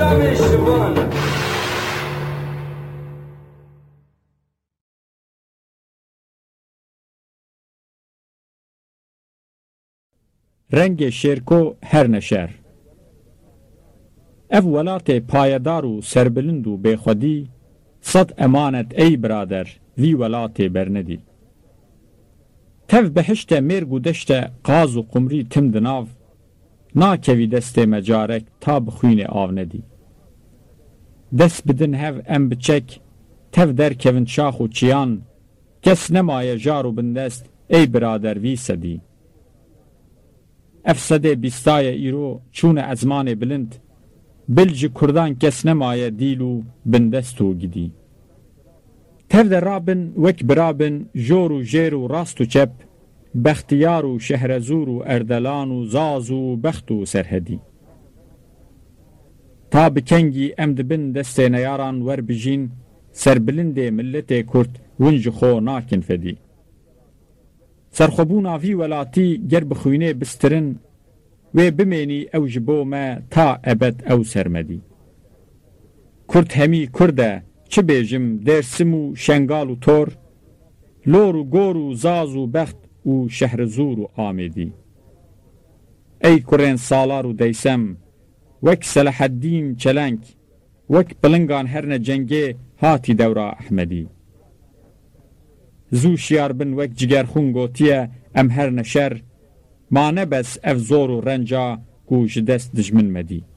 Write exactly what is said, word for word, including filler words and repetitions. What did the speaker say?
رنگ شیرکو هر نشر اف ولات پایدار و سربلند و بخودی صد امانت ای برادر وی ولات برندی تف بهشت مرگ و دشت قاز و قمری تم دناو ناکوی دست مجارک تا بخوین آو ندی دست بدن هف ام بچک تف در کون شاخ و چیان کس نمای جارو بندست ای برادر وی سدی افسده بیستای ایرو چون ازمان بلند بلج کردان کس نمای دیلو بندستو گدی تف در رابن وک برابن جور و جیر و راست و چپ بختیار و شهرزور و اردلان و زاز و بخت و سرهدی تا بکنگی امد بن دست نیاران ور بجین سربلند ملت کرد ونج خو ناکن فدی سرخبون آفی ولاتی گر بخوینه بسترن و بمینی او جبو ما تا ابد او سرمدی کرد همی کرده چه بیجم درسم و شنگال و تور لور و گور و زاز و بخت و شهرزور و آمدی ای کرن سالار و دیسم وک صلاح الدین چلنگ وک بلنگان هرن جنگه هاتی دورا احمدی زو شیار بن وک جگر خون گوتیه ام هر نشر ما نبس اف زور و رنجا گوش دست دجمن مدی